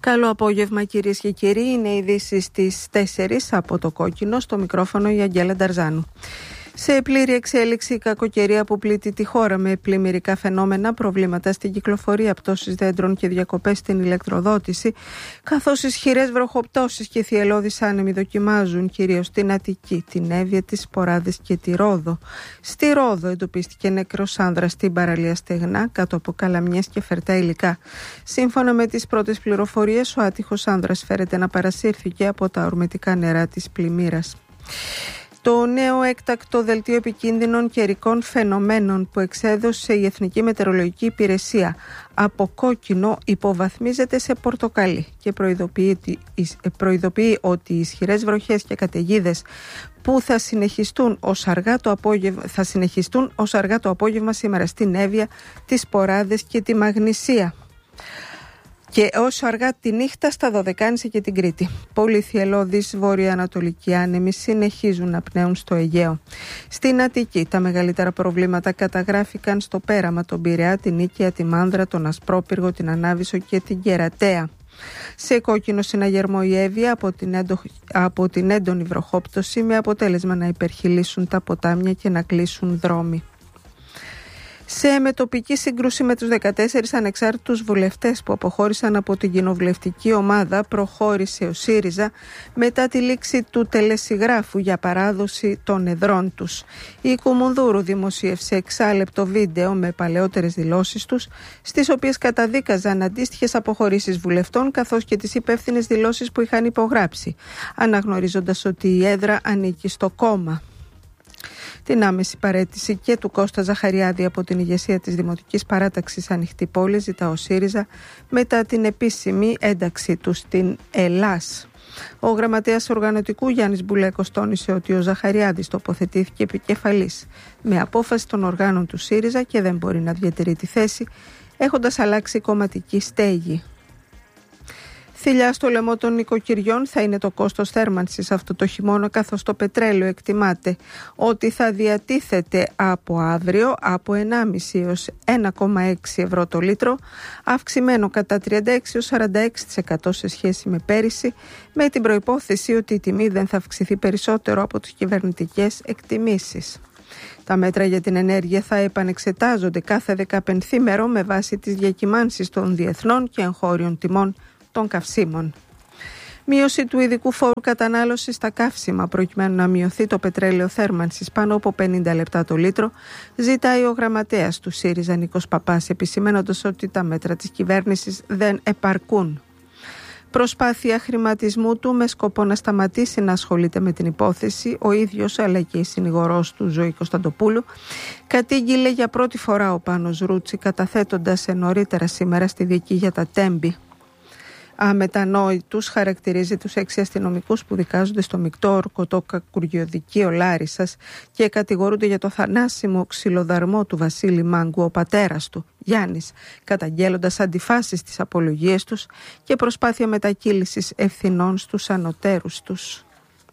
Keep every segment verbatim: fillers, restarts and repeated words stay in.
Καλό απόγευμα κυρίες και κύριοι, είναι οι ειδήσεις στις τέσσερις από το Κόκκινο, στο μικρόφωνο η Αγγέλα Νταρζάνου. Σε πλήρη εξέλιξη η κακοκαιρία που πλήττει τη χώρα με πλημμυρικά φαινόμενα, προβλήματα στην κυκλοφορία, πτώσεις δέντρων και διακοπές στην ηλεκτροδότηση, καθώς ισχυρές βροχοπτώσεις και θυελλώδεις άνεμοι δοκιμάζουν κυρίως την Αττική, την Εύβοια, τις Σποράδες και τη Ρόδο. Στη Ρόδο εντοπίστηκε νεκρός άνδρας στην παραλία Στεγνά, κάτω από καλαμιές και φερτά υλικά. Σύμφωνα με τις πρώτες πληροφορίες, ο άτυχος άνδρας φέρεται να παρασύρθηκε από τα ορμητικά νερά της πλημμύρας. Το νέο έκτακτο δελτίο επικίνδυνων καιρικών φαινομένων που εξέδωσε η Εθνική Μετεωρολογική Υπηρεσία από κόκκινο υποβαθμίζεται σε πορτοκαλί και προειδοποιεί, προειδοποιεί ότι οι ισχυρές βροχές και καταιγίδες που θα συνεχιστούν ως αργά το απόγευμα, θα συνεχιστούν ως αργά το απόγευμα σήμερα στην Εύβοια, τις Σποράδες και τη Μαγνησία. Και όσο αργά τη νύχτα στα Δωδεκάνησα και την Κρήτη. Πολύ θυελλώδεις βορειοανατολικοί άνεμοι συνεχίζουν να πνέουν στο Αιγαίο. Στην Αττική τα μεγαλύτερα προβλήματα καταγράφηκαν στο Πέραμα, τον Πειραιά, την Νίκαια, τη Μάνδρα, τον Ασπρόπυργο, την Ανάβησο και την Κερατέα. Σε κόκκινο συναγερμό η Εύβοια από την, έντο... από την έντονη βροχόπτωση, με αποτέλεσμα να υπερχειλήσουν τα ποτάμια και να κλείσουν δρόμοι. Σε μετοπική σύγκρουση με τους δεκατέσσερις ανεξάρτητους βουλευτές που αποχώρησαν από την κοινοβουλευτική ομάδα, προχώρησε ο ΣΥΡΙΖΑ μετά τη λήξη του τελεσυγράφου για παράδοση των εδρών τους. Η Κουμουνδούρου δημοσίευσε εξάλεπτο βίντεο με παλαιότερες δηλώσεις τους, στις οποίες καταδίκαζαν αντίστοιχες αποχωρήσεις βουλευτών καθώς και τις υπεύθυνες δηλώσεις που είχαν υπογράψει, αναγνωρίζοντας ότι η έδρα ανήκει στο κόμμα. Την άμεση παραίτηση και του Κώστα Ζαχαριάδη από την ηγεσία της Δημοτικής Παράταξης Ανοιχτή Πόλη ζητά ο ΣΥΡΙΖΑ μετά την επίσημη ένταξή του στην ΕΛΑΣ. Ο γραμματέας οργανωτικού Γιάννης Μπουλέκος τόνισε ότι ο Ζαχαριάδης τοποθετήθηκε επικεφαλής με απόφαση των οργάνων του ΣΥΡΙΖΑ και δεν μπορεί να διατηρεί τη θέση, έχοντας αλλάξει κομματική στέγη. Θηλιά στο λαιμό των νοικοκυριών θα είναι το κόστος θέρμανσης αυτό το χειμώνα, καθώς το πετρέλαιο εκτιμάται ότι θα διατίθεται από αύριο από ενάμιση έως ένα κόμμα έξι ευρώ το λίτρο, αυξημένο κατά τριάντα έξι έως σαράντα έξι τοις εκατό σε σχέση με πέρυσι, με την προϋπόθεση ότι η τιμή δεν θα αυξηθεί περισσότερο από τις κυβερνητικές εκτιμήσεις. Τα μέτρα για την ενέργεια θα επανεξετάζονται κάθε δεκαπενθήμερο με βάση τις διακυμάνσεις των διεθνών και εγχώριων τιμών των καυσίμων. Μείωση του ειδικού φόρου κατανάλωσης στα καύσιμα προκειμένου να μειωθεί το πετρέλαιο θέρμανσης πάνω από πενήντα λεπτά το λίτρο, ζητάει ο γραμματέας του ΣΥΡΙΖΑ Νίκος Παπάς, επισημένοντας ότι τα μέτρα της κυβέρνησης δεν επαρκούν. Προσπάθεια χρηματισμού του με σκοπό να σταματήσει να ασχολείται με την υπόθεση, ο ίδιος αλλά και η συνηγορός του Ζωή Κωνσταντοπούλου κατήγγειλε για πρώτη φορά ο Πάνος Ρούτσι, καταθέτοντας νωρίτερα σήμερα στη δίκη για τα Τέμπη. Αμετανόητους χαρακτηρίζει τους έξι αστυνομικούς που δικάζονται στο μεικτό ορκωτό κακουριοδικείο Λάρισσας και κατηγορούνται για το θανάσιμο ξυλοδαρμό του Βασίλη Μάγκου, ο πατέρας του Γιάννης, καταγγέλλοντας αντιφάσεις στις απολογίες τους και προσπάθεια μετακύλησης ευθυνών στους ανωτέρους τους.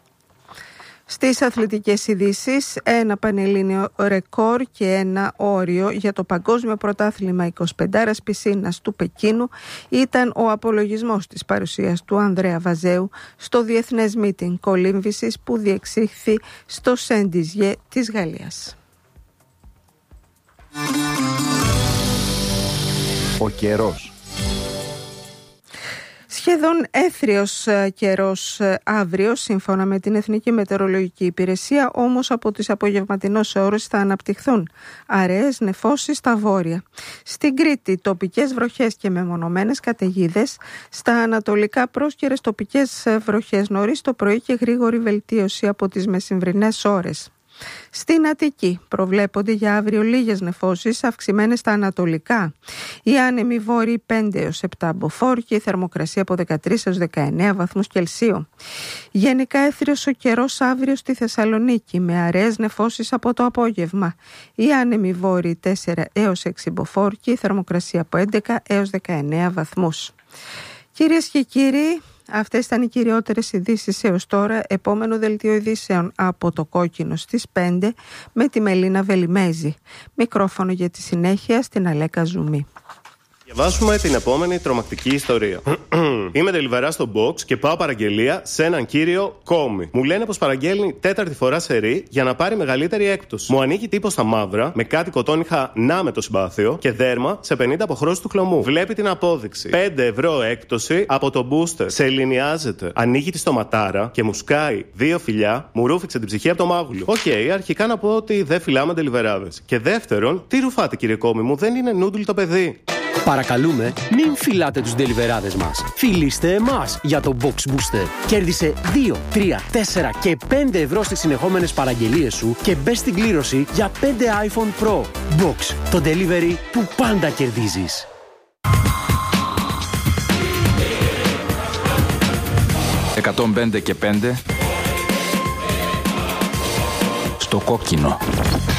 Στις αθλητικές ειδήσεις, ένα πανελλήνιο ρεκόρ και ένα όριο για το Παγκόσμιο Πρωτάθλημα εικοσιπεντάρας πισίνας του Πεκίνου ήταν ο απολογισμός της παρουσίας του Ανδρέα Βαζέου στο Διεθνές Μίτινγκ Κολύμβησης που διεξήχθη στο Σεντιζιέ της Γαλλίας. Ο καιρός. Σχεδόν έθριος καιρός αύριο, σύμφωνα με την Εθνική Μετεωρολογική Υπηρεσία, όμως από τις απογευματινές ώρες θα αναπτυχθούν αραιές νεφώσεις στα βόρεια. Στην Κρήτη τοπικές βροχές και μεμονωμένες καταιγίδες, στα ανατολικά πρόσκαιρες τοπικές βροχές νωρίς το πρωί και γρήγορη βελτίωση από τις μεσημβρινές ώρες. Στην Αττική προβλέπονται για αύριο λίγες νεφώσεις, αυξημένες στα ανατολικά. Οι άνεμοι βόρειοι πέντε έως επτά μποφόρ και η θερμοκρασία από δεκατρείς έως δεκαεννέα βαθμούς Κελσίου. Γενικά έθριος ο καιρός αύριο στη Θεσσαλονίκη με αραιές νεφώσεις από το απόγευμα. Οι άνεμοι βόρειοι τέσσερα έως έξι μποφόρ και η θερμοκρασία από έντεκα έως δεκαεννέα βαθμούς. Κυρίες και κύριοι, αυτές ήταν οι κυριότερες ειδήσεις έως τώρα. Επόμενο δελτίο ειδήσεων από το Κόκκινο στις πέντε με τη Μελίνα Βελιμέζη. Μικρόφωνο για τη συνέχεια στην Αλέκα Ζουμί. Διαβάσουμε την επόμενη τρομακτική ιστορία. Είμαι delivery στο box και πάω παραγγελία σε έναν κύριο Κόμι. Μου λένε πως παραγγέλνει τέταρτη φορά σερί για να πάρει μεγαλύτερη έκπτωση. Μου ανοίγει τύπο στα μαύρα με κάτι κοτόνιχα να με το συμπάθειο και δέρμα σε πενήντα αποχρώσεις του χλωμού. Βλέπει την απόδειξη. πέντε ευρώ έκπτωση από το booster. Σε ελληνιάζεται. Ανοίγει τη στοματάρα και μου σκάει δύο φιλιά, μου ρούφηξε την ψυχή από το μάγουλο. Οκ, okay, αρχικά να πω ότι δεν φυλάμε ντελιβεράδες. Και δεύτερον, τι ρουφάτε κύριε Κόμι μου, δεν είναι νούντουλ το παιδί. Παρακαλούμε, μην φυλάτε τους ντελιβεράδες μας. Φιλήστε εμάς για το Box Booster. Κέρδισε δύο, τρία, τέσσερα και πέντε ευρώ στις συνεχόμενες παραγγελίες σου και μπες στην κλήρωση για πέντε iPhone Pro. Box, το delivery που πάντα κερδίζεις. εκατόν πέντε και πέντε στο κόκκινο.